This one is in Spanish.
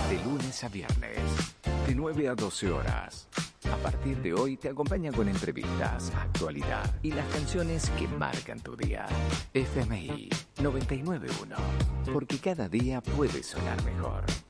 De lunes a viernes, de 9 a 12 horas. A partir de hoy te acompaña con entrevistas, actualidad y las canciones que marcan tu día. FMI 991, porque cada día puede sonar mejor.